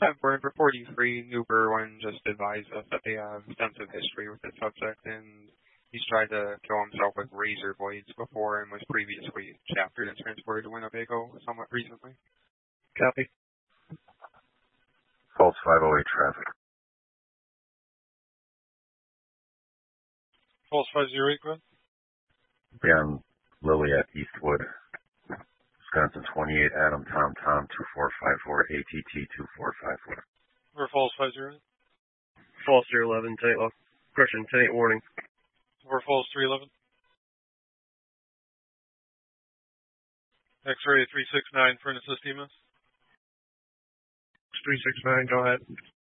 We're for 43. New Berwyn just advised us that they have extensive history with the subject, and he's tried to kill himself with razor blades before and was previously chaptered and transported to Winnebago somewhat recently. Copy. False 508 traffic. False 508, go ahead. Yeah, Lily at Eastwood. Wisconsin 28, Adam, Tom, 2454, ATT 2454. Or false 508. False 311, correction, 10-8 warning. Or false 311. X-ray 369 for an assist EMS. 369, go ahead.